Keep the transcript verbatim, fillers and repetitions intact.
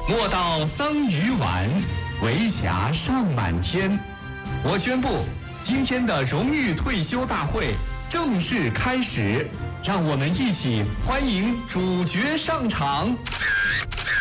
莫道桑榆晚，为霞尚满天。我宣布，今天的荣誉退休大会正式开始，让我们一起欢迎主角上场。